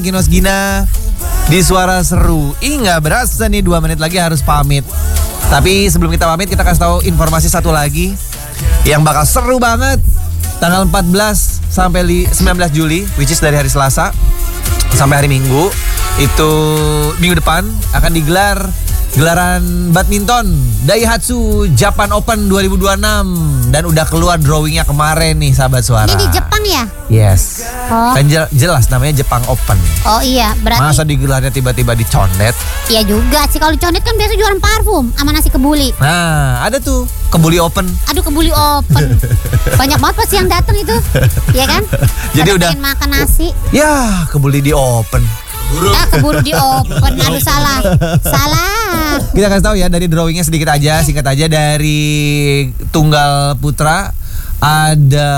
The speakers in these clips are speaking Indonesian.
Ginos Gina di Suara Seru. Nggak berasa nih 2 menit lagi harus pamit. Tapi sebelum kita pamit, kita kasih tahu informasi satu lagi yang bakal seru banget. Tanggal 14 sampai 19 Juli, which is dari hari Selasa sampai hari Minggu, itu minggu depan akan digelar gelaran badminton Daihatsu Japan Open 2026. Dan udah keluar drawingnya kemarin nih, sahabat Suara. Ini di Jepang ya? Yes. Oh. Kan jelas namanya Jepang Open. Oh iya, berarti. Masa digelarnya tiba-tiba di Condet? Iya juga sih, kalau Condet kan biasa jualan parfum sama nasi kebuli. Nah, ada tuh Kebuli Open. Aduh, kebuli Open. Banyak banget pasti yang datang itu. Iya kan? Jadi pada udah pengen makan nasi. Ya, Kebuli di Open. Keburu di Open. Aduh, salah. Kita kasih tahu ya, dari drawingnya sedikit aja, singkat aja. Dari tunggal putra ada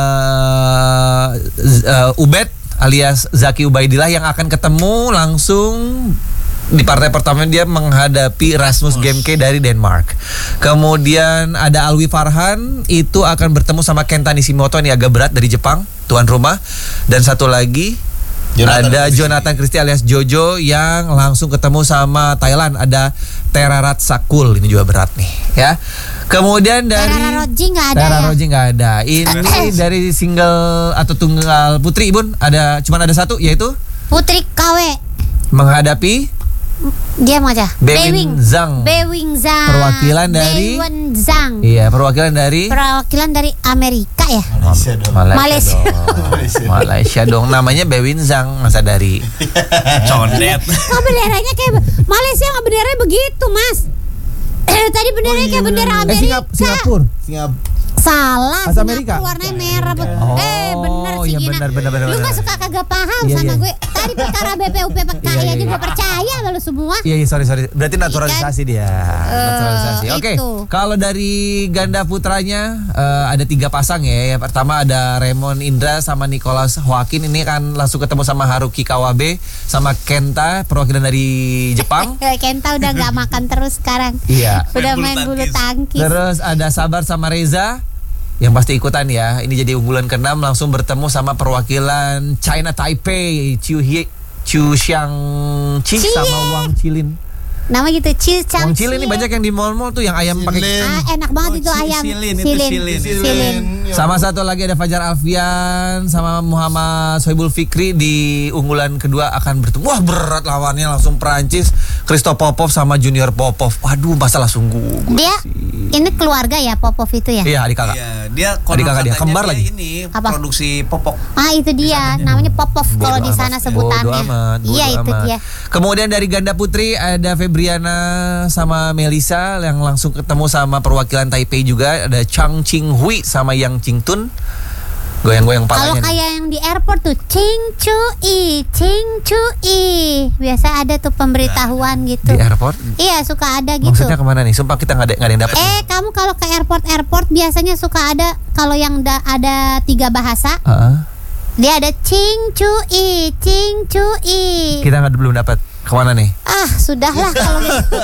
Ubed alias Zaki Ubaidillah yang akan ketemu langsung di partai pertama. Dia menghadapi Rasmus Gemke dari Denmark. Kemudian ada Alwi Farhan, itu akan bertemu sama Kenta Nishimoto, ini agak berat, dari Jepang, tuan rumah. Dan satu lagi Jonathan Christie alias Jojo yang langsung ketemu sama Thailand. Ada Terarat Sakul, ini juga berat nih ya. Kemudian dari Teraroji nggak ada. Teraroji nggak ada. Ini dari single atau tunggal putri, Bun, cuman ada satu, yaitu Putri KW menghadapi diam aja. Bewing Zhang. Perwakilan dari Zhang. Iya, perwakilan dari Amerika ya. Malaysia dong. Namanya Bewin Zhang, masa dari Condet. Kok benderanya kayak Malaysia, nggak benderanya begitu, Mas? Tadi benderanya kayak bendera Amerika. Singapura. Salah, Asa Amerika. Warnanya merah. Bener sih, iya, Gina. bener. Lu gak suka kagak paham sama gue. Tadi perkara BPUPKI aja gue percaya sama lu semua. Iya, sorry. Berarti naturalisasi dia. Naturalisasi. Oke. Kalau dari ganda putranya ada 3 pasang ya. Yang pertama ada Raymond Indra sama Nicholas Joaquin. Ini kan langsung ketemu sama Haruki Kawabe sama Kenta, perwakilan dari Jepang. Kenta udah gak makan terus sekarang. Iya. Udah main bulu tangkis. Terus ada Sabar sama Reza yang pasti ikutan ya. Ini jadi unggulan ke-6, langsung bertemu sama perwakilan China Taipei, Chu Xiangqi sama Wang Chilin. Nama gitu, Wang Chilin ini banyak yang di mall-mall tuh yang ayam pakai. Enak banget itu ayam. Silin. Sama satu lagi ada Fajar Alfian sama Muhammad Sohibul Fikri di unggulan kedua akan bertemu. Wah, berat lawannya, langsung Perancis, Christo Popov sama Junior Popov. Waduh, masa langsung gugur. Dia ini keluarga ya, Popov itu ya? Iya, adik kakak. Iya, dia adik kakak dia, kembar lagi. Ini apa? Produksi popok. Itu dia, namanya Popov kalau di sana sebutannya. Iya, itu dia. Kemudian dari ganda putri ada Febriana sama Melisa yang langsung ketemu sama perwakilan Taipei juga. Ada Chang Ching Hui sama Yang Ching Tun. Goyang-goyang palanya. Kalau kayak yang di airport tuh Ching Chui. Biasa ada tuh pemberitahuan gitu. Di airport? Iya, suka ada gitu. Maksudnya kemana nih? Sumpah kita nggak ada yang dapat. Kamu kalau ke airport biasanya suka ada, kalau yang ada 3 bahasa. Dia ada Ching Chui. Kita belum dapat. Kemana nih? Sudahlah kalau gitu.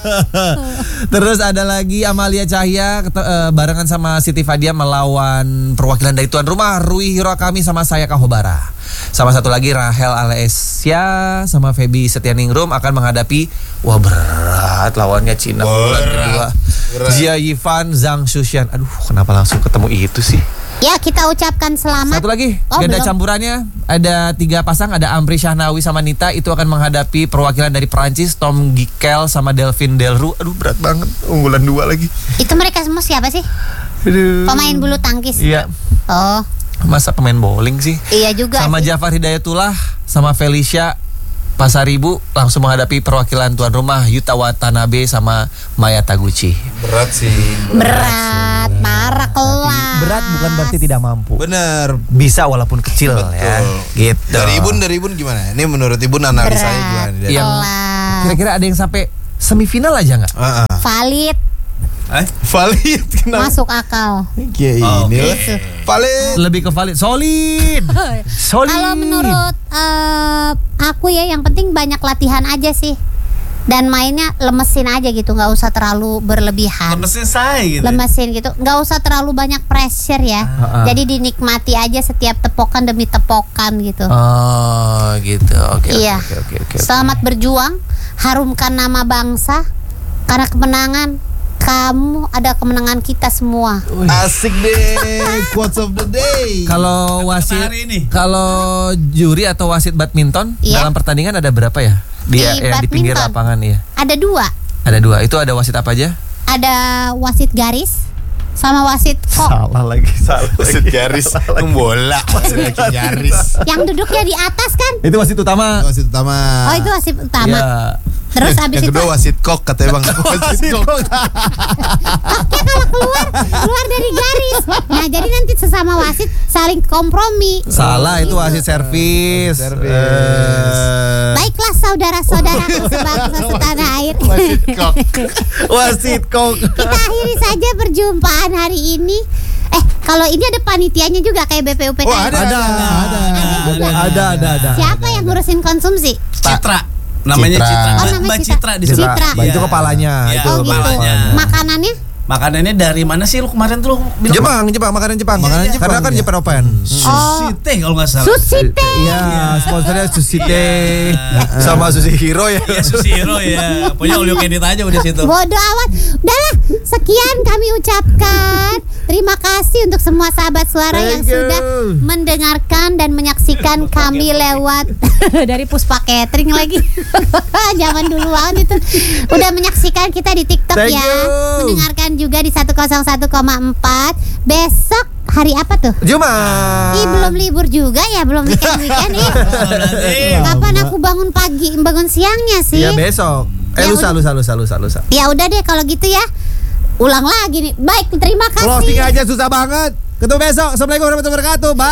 Terus ada lagi Amalia Cahya barengan sama Siti Fadia melawan perwakilan dari tuan rumah Rui Hiroakami sama Sayaka Hobara. Sama satu lagi Rahel Alessia sama Feby Setianingrum akan menghadapi, wah berat lawannya, Cina bulan kedua. Jia Yifan, Zhang Shushan. Aduh, kenapa langsung ketemu itu sih? Ya, kita ucapkan selamat. Satu lagi, ganda campurannya ada 3 pasang, ada Amri Syahnawi sama Nita, itu akan menghadapi perwakilan dari Perancis, Tom Gikel sama Delvin Delru. Aduh, berat banget, unggulan 2 lagi. Itu mereka semua siapa sih? Aduh. Pemain bulu tangkis. Iya. Oh. Masa pemain bowling sih? Iya juga. Sama Jafar Hidayatullah sama Felicia Pasaribu langsung menghadapi perwakilan tuan rumah Yuta Watanabe sama Maya Taguchi. Berat sih. Berat, parah kelas. Berat bukan berarti tidak mampu. Bener. Bisa walaupun kecil. Betul. Ya. Gitu. Dari Ibun gimana? Ini menurut Ibun analisanya gimana? Yang kira-kira ada yang sampai semifinal aja nggak? Valid. Valid, kenapa? Masuk akal. Kayak ini lah. Valid. Lebih ke valid. Solid. Kalau menurut aku ya, yang penting banyak latihan aja sih. Dan mainnya lemesin aja gitu, nggak usah terlalu berlebihan. Lemesin saya gitu. Lemesin gitu, nggak usah terlalu banyak pressure ya. Jadi dinikmati aja setiap tepokan demi tepokan gitu. Oh gitu. Oke. Iya. Oke. Selamat berjuang, harumkan nama bangsa. Karena kemenangan kamu ada kemenangan kita semua. Asik deh. Quotes of the day. Kalau wasit, hari ini. kalau juri atau wasit badminton Iya. dalam pertandingan ada berapa ya? Di Di pinggir badminton. lapangan ya. Ada 2. Ada 2. Itu ada wasit apa aja? Ada wasit garis sama wasit kok. Salah lagi. Wasit garis bola. Wasit garis. Yang duduknya di atas kan? Itu wasit utama. Wasit utama. Oh itu wasit utama. Iya. Terus abis Yang itu kedua wasit kok katanya Bang. Wasit kok. koknya kalau keluar dari garis. Nah jadi nanti sesama wasit saling kompromi. Salah, itu wasit servis. Baiklah saudara-saudaraku sebangsa setanah air. Wasit kok. Wasit kok. Kita akhiri saja perjumpaan hari ini. Kalau ini ada panitianya juga kayak BPUPKM. Oh, ada. Ada. Siapa yang ngurusin konsumsi? Citra. Namanya Citra. Citra. Oh, namanya Mbak Citra. Citra di sana. Citra. Bah, itu kepalanya. Iya, Itu Oh gitu. kepalanya. Makanannya? Makanannya dari mana sih lu kemarin tuh lu bilang? Jepang, makanan Jepang. Makanan Karena Jepang, kan ya. Japan Open. Sushi teh kalau nggak salah. Sushi teh. Iya, sponsornya Sushi Teh sama Sushi Hero ya. Iya Sushi Hero ya. Pokoknya all you can eat aja udah situ. Bodoh amat. Udahlah, sekian kami ucapkan. Terima kasih untuk semua sahabat suara yang Thank you. sudah mendengarkan dan menyaksikan kami lewat dari Puspa Catering lagi. Zaman dulu banget itu. Udah menyaksikan kita di TikTok Thank ya. you. Mendengarkan juga di 101,4. Besok hari apa tuh? Jumat. Ih, belum libur juga ya, belum weekend nih. Kapan aku bangun pagi, bangun siangnya sih? Iya besok. Ya Lusa. Ya udah deh kalau gitu ya. Ulang lagi nih. Baik, terima kasih. Closing aja susah banget. Ketemu besok. Assalamualaikum warahmatullahi wabarakatuh. Bye.